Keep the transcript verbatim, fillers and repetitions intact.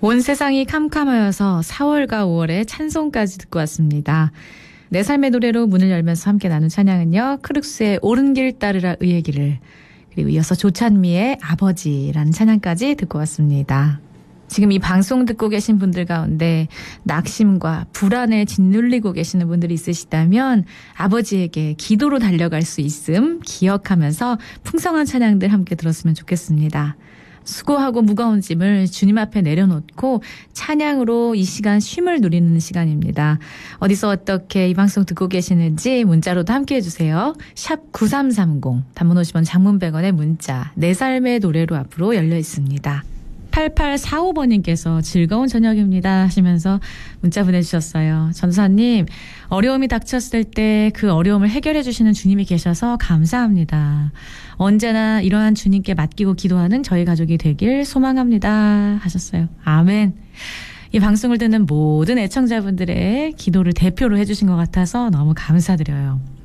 온 세상이 캄캄하여서 사월과 오월에 찬송까지 듣고 왔습니다. 내 삶의 노래로 문을 열면서 함께 나눈 찬양은요. 크룩스의 옳은 길 따르라 의의 길을, 그리고 이어서 조찬미의 아버지라는 찬양까지 듣고 왔습니다. 지금 이 방송 듣고 계신 분들 가운데 낙심과 불안에 짓눌리고 계시는 분들이 있으시다면 아버지에게 기도로 달려갈 수 있음 기억하면서 풍성한 찬양들 함께 들었으면 좋겠습니다. 수고하고 무거운 짐을 주님 앞에 내려놓고 찬양으로 이 시간 쉼을 누리는 시간입니다. 어디서 어떻게 이 방송 듣고 계시는지 문자로도 함께해 주세요. 샵 구삼삼공, 단문 오십 원, 장문 백 원의 문자, 내 삶의 노래로 앞으로 열려 있습니다. 팔팔사오 번님께서 즐거운 저녁입니다 하시면서 문자 보내주셨어요. 전사님, 어려움이 닥쳤을 때 그 어려움을 해결해 주시는 주님이 계셔서 감사합니다. 언제나 이러한 주님께 맡기고 기도하는 저희 가족이 되길 소망합니다 하셨어요. 아멘. 이 방송을 듣는 모든 애청자분들의 기도를 대표로 해주신 것 같아서 너무 감사드려요.